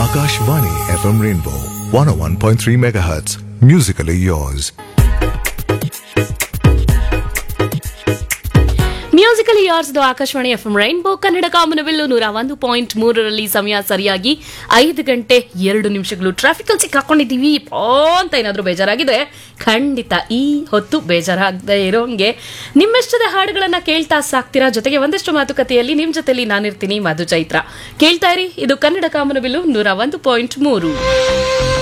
Akashvani FM Rainbow 101.3 MHz. Musically yours. Musical ಯಾರ್ಸ್ದು Akashvani F M rainbow Kannada ಕಾಮನಬಿಲ್ಲು 101.3 ಸಮಯ ಸರಿಯಾಗಿ 5:02 traffic ಅಲ್ಲಿ ಸಿಕ್ಕಾಕೊಂಡಿದ್ದೀವಿ ಅಂತ ಏನಾದರೂ ಬೇಜಾರಾಗಿದ್ರೆ ಖಂಡಿತ ಈ ಹೊತ್ತು ಬೇಜಾರಾಗದೆ ಇರೋಂಗೆ ನಿಮ್ಮೆಷ್ಟದ ಹಾಡುಗಳನ್ನ ಕೇಳ್ತಾ ಸಾಕ್ತೀರಾ. ಜೊತೆಗೆ ಒಂದಷ್ಟು ಮಾತುಕತೆಯಲ್ಲಿ ನಿಮ್ ಜೊತೆಲಿ ನಾನಿರ್ತೀನಿ ಮಧು ಚೈತ್ರ. ಕೇಳ್ತಾ ಇರಿ, ಇದು ಕನ್ನಡ ಕಾಮನಬಿಲ್ಲು 101.3.